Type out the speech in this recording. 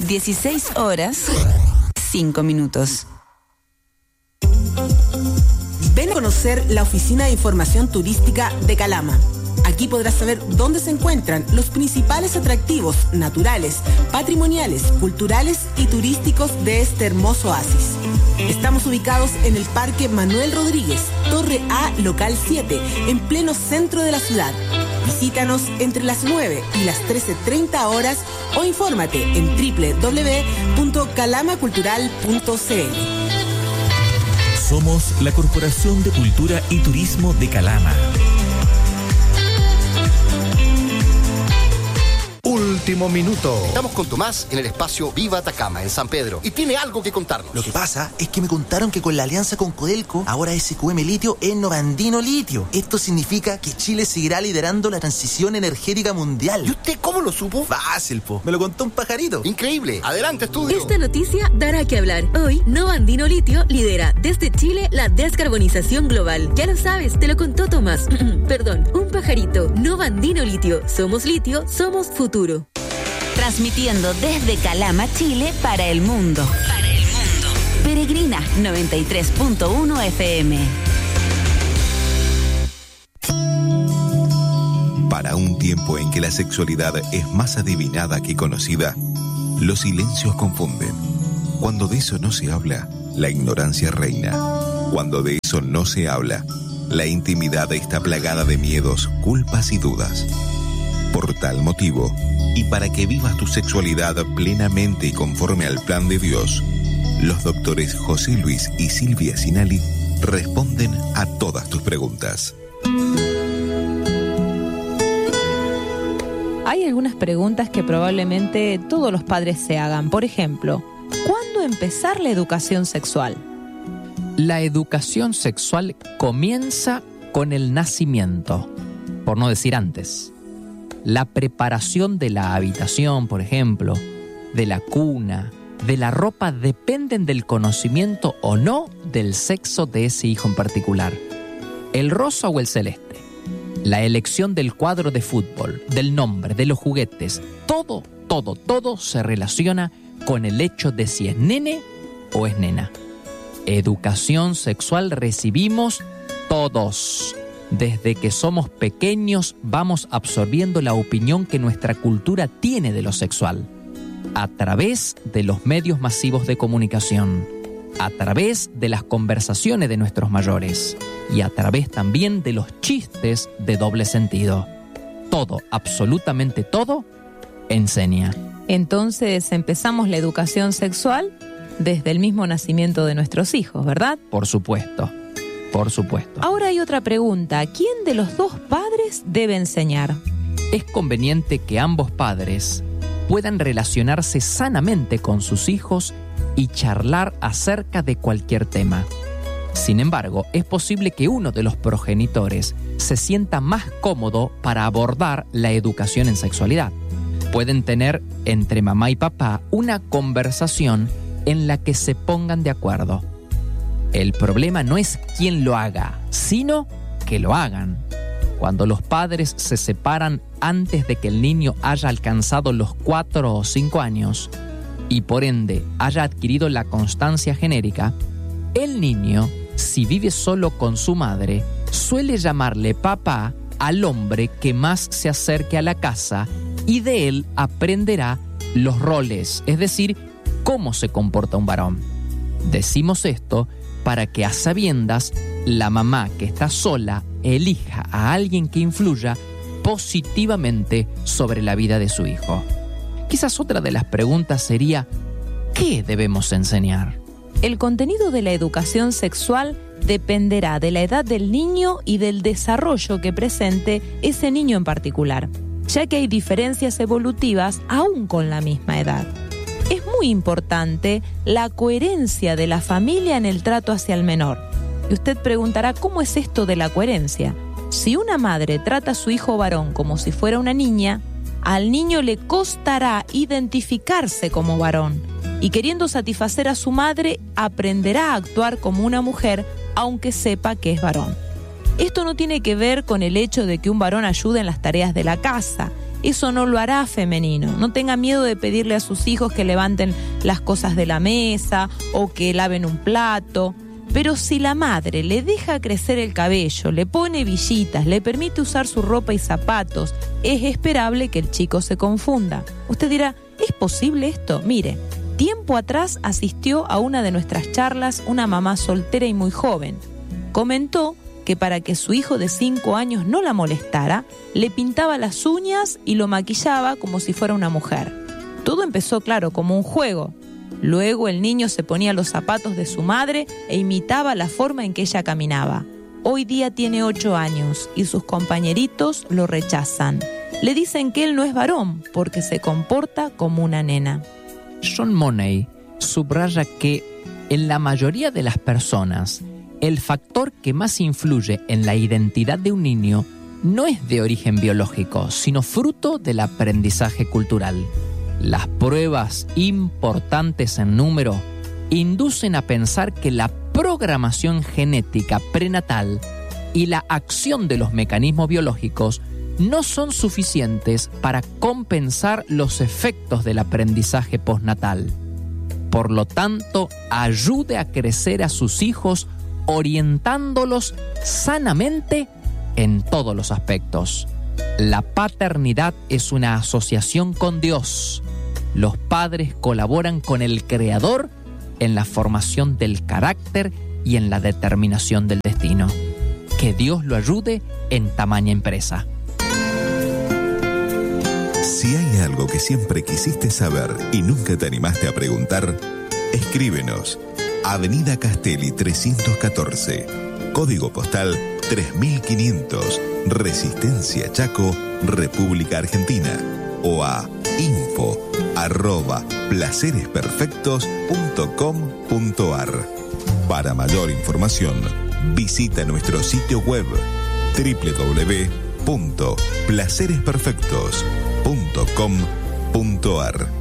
16:05. Ven a conocer la Oficina de Información Turística de Calama. Aquí podrás saber dónde se encuentran los principales atractivos naturales, patrimoniales, culturales y turísticos de este hermoso oasis. Estamos ubicados en el Parque Manuel Rodríguez, Torre A, Local 7, en pleno centro de la ciudad. Visítanos entre las 9 y las 13:30 horas o infórmate en www.calamacultural.cl. Somos la Corporación de Cultura y Turismo de Calama. Último minuto. Estamos con Tomás en el espacio Viva Atacama, en San Pedro, y tiene algo que contarnos. Lo que pasa es que me contaron que con la alianza con Codelco, ahora SQM Litio es Novandino Litio. Esto significa que Chile seguirá liderando la transición energética mundial. ¿Y usted cómo lo supo? Fácil, po. Me lo contó un pajarito. Increíble. Adelante, estudio. Esta noticia dará que hablar. Hoy, Novandino Litio lidera desde Chile la descarbonización global. Ya lo sabes, te lo contó Tomás. Perdón, un pajarito. Novandino Litio. Somos litio, somos futuro. Transmitiendo desde Calama, Chile, para el mundo. Peregrina 93.1 FM. Para un tiempo en que la sexualidad es más adivinada que conocida, los silencios confunden. Cuando de eso no se habla, la ignorancia reina. Cuando de eso no se habla, la intimidad está plagada de miedos, culpas y dudas. Por tal motivo, y para que vivas tu sexualidad plenamente y conforme al plan de Dios, los doctores José Luis y Silvia Sinali responden a todas tus preguntas. Hay algunas preguntas que probablemente todos los padres se hagan. Por ejemplo, ¿cuándo empezar la educación sexual? La educación sexual comienza con el nacimiento, por no decir antes. La preparación de la habitación, por ejemplo, de la cuna, de la ropa, dependen del conocimiento o no del sexo de ese hijo en particular. El rosa o el celeste, la elección del cuadro de fútbol, del nombre, de los juguetes, todo se relaciona con el hecho de si es nene o es nena. Educación sexual recibimos todos. Desde que somos pequeños vamos absorbiendo la opinión que nuestra cultura tiene de lo sexual, a través de los medios masivos de comunicación, a través de las conversaciones de nuestros mayores y a través también de los chistes de doble sentido. Todo, absolutamente todo, enseña. Entonces empezamos la educación sexual desde el mismo nacimiento de nuestros hijos, ¿verdad? Por supuesto. Por supuesto. Ahora hay otra pregunta. ¿Quién de los dos padres debe enseñar? Es conveniente que ambos padres puedan relacionarse sanamente con sus hijos y charlar acerca de cualquier tema. Sin embargo, es posible que uno de los progenitores se sienta más cómodo para abordar la educación en sexualidad. Pueden tener entre mamá y papá una conversación en la que se pongan de acuerdo. El problema no es quién lo haga, sino que lo hagan. Cuando los padres se separan antes de que el niño haya alcanzado los 4 o 5 años y por ende haya adquirido la constancia genérica, el niño, si vive solo con su madre, suele llamarle papá al hombre que más se acerque a la casa y de él aprenderá los roles, es decir, cómo se comporta un varón. Decimos esto para que a sabiendas la mamá que está sola elija a alguien que influya positivamente sobre la vida de su hijo. Quizás otra de las preguntas sería, ¿qué debemos enseñar? El contenido de la educación sexual dependerá de la edad del niño y del desarrollo que presente ese niño en particular, ya que hay diferencias evolutivas aún con la misma edad. Es muy importante la coherencia de la familia en el trato hacia el menor. Y usted preguntará, ¿cómo es esto de la coherencia? Si una madre trata a su hijo varón como si fuera una niña, al niño le costará identificarse como varón. Y queriendo satisfacer a su madre, aprenderá a actuar como una mujer, aunque sepa que es varón. Esto no tiene que ver con el hecho de que un varón ayude en las tareas de la casa. eso no lo hará femenino. No tenga miedo de pedirle a sus hijos que levanten las cosas de la mesa o que laven un plato. Pero si la madre le deja crecer el cabello, le pone villitas, le permite usar su ropa y zapatos, es esperable que el chico se confunda. Usted dirá, ¿es posible esto? Mire, tiempo atrás asistió a una de nuestras charlas una mamá soltera y muy joven. Comentó que para que su hijo de 5 años no la molestara, le pintaba las uñas y lo maquillaba como si fuera una mujer. Todo empezó, claro, como un juego. Luego el niño se ponía los zapatos de su madre e imitaba la forma en que ella caminaba. Hoy día tiene 8 años y sus compañeritos lo rechazan. Le dicen que él no es varón porque se comporta como una nena. John Money subraya que en la mayoría de las personas, el factor que más influye en la identidad de un niño no es de origen biológico, sino fruto del aprendizaje cultural. Las pruebas importantes en número inducen a pensar que la programación genética prenatal y la acción de los mecanismos biológicos no son suficientes para compensar los efectos del aprendizaje postnatal. Por lo tanto, ayude a crecer a sus hijos orientándolos sanamente en todos los aspectos. La paternidad es una asociación con Dios. Los padres colaboran con el Creador en la formación del carácter y en la determinación del destino. Que Dios lo ayude en tamaña empresa. Si hay algo que siempre quisiste saber y nunca te animaste a preguntar, escríbenos. Avenida Castelli 314, código postal 3500, Resistencia Chaco, República Argentina, o a info@placeresperfectos.com.ar. Para mayor información, visita nuestro sitio web www.placeresperfectos.com.ar.